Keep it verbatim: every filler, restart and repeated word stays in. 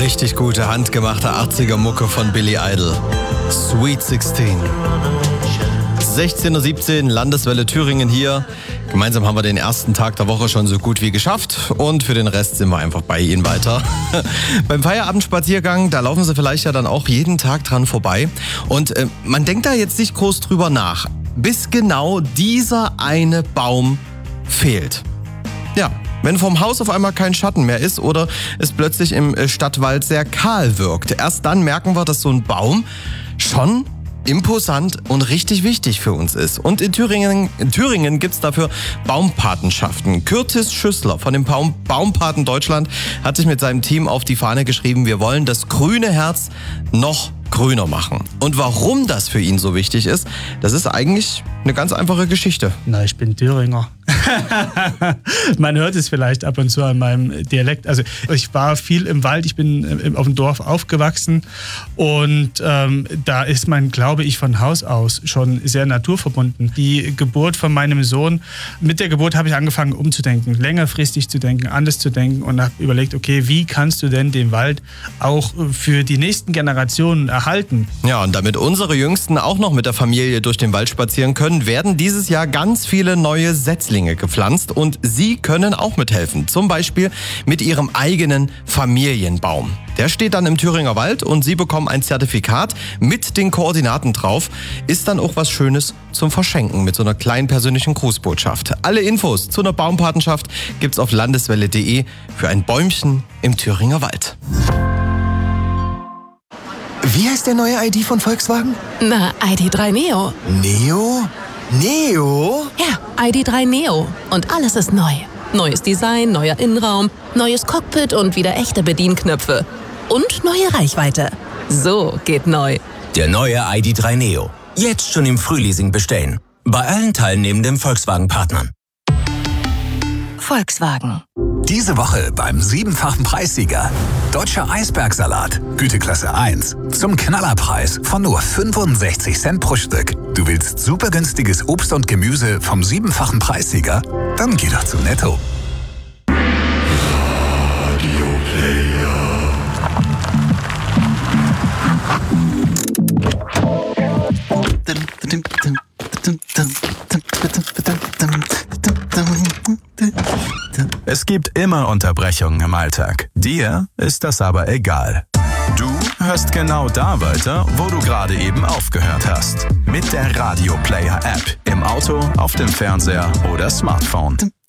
Richtig gute, handgemachte achtziger-Mucke von Billy Idol. Sweet sechzehn. sechzehn Uhr siebzehn, Landeswelle Thüringen hier. Gemeinsam haben wir den ersten Tag der Woche schon so gut wie geschafft und für den Rest sind wir einfach bei Ihnen weiter. Beim Feierabendspaziergang, da laufen Sie vielleicht ja dann auch jeden Tag dran vorbei und äh, man denkt da jetzt nicht groß drüber nach, bis genau dieser eine Baum fehlt. Ja, wenn vorm Haus auf einmal kein Schatten mehr ist oder es plötzlich im Stadtwald sehr kahl wirkt, erst dann merken wir, dass so ein Baum schon imposant und richtig wichtig für uns ist. Und in Thüringen, in Thüringen gibt es dafür Baumpatenschaften. Curtis Schüssler von dem Baum, Baumpaten Deutschland hat sich mit seinem Team auf die Fahne geschrieben, wir wollen das grüne Herz noch grüner machen. Und warum das für ihn so wichtig ist, das ist eigentlich eine ganz einfache Geschichte. Na, ich bin Thüringer. Man hört es vielleicht ab und zu an meinem Dialekt. Also ich war viel im Wald, ich bin auf dem Dorf aufgewachsen und ähm, da ist man, glaube ich, von Haus aus schon sehr naturverbunden. Die Geburt von meinem Sohn, mit der Geburt habe ich angefangen umzudenken, längerfristig zu denken, anders zu denken und habe überlegt, okay, wie kannst du denn den Wald auch für die nächsten Generationen erhalten? Ja, und damit unsere Jüngsten auch noch mit der Familie durch den Wald spazieren können, werden dieses Jahr ganz viele neue Setzlinge gepflanzt und Sie können auch mithelfen. Zum Beispiel mit Ihrem eigenen Familienbaum. Der steht dann im Thüringer Wald und Sie bekommen ein Zertifikat mit den Koordinaten drauf. Ist dann auch was Schönes zum Verschenken mit so einer kleinen persönlichen Grußbotschaft. Alle Infos zu einer Baumpatenschaft gibt's auf landeswelle punkt de für ein Bäumchen im Thüringer Wald. Wie heißt der neue I D von Volkswagen? Na, I D drei Neo. Neo? Neo? Ja, I D drei Neo. Und alles ist neu. Neues Design, neuer Innenraum, neues Cockpit und wieder echte Bedienknöpfe. Und neue Reichweite. So geht neu. Der neue I D drei Neo. Jetzt schon im Frühleasing bestellen. Bei allen teilnehmenden Volkswagen-Partnern. Volkswagen. Diese Woche beim siebenfachen Preissieger. Deutscher Eisbergsalat, Güteklasse eins. Zum Knallerpreis von nur fünfundsechzig Cent pro Stück. Du willst super günstiges Obst und Gemüse vom siebenfachen Preissieger? Dann geh doch zu Netto. Radio Player. Es gibt immer Unterbrechungen im Alltag. Dir ist das aber egal. Du hörst genau da weiter, wo du gerade eben aufgehört hast. Mit der Radio Player App. Im Auto, auf dem Fernseher oder Smartphone.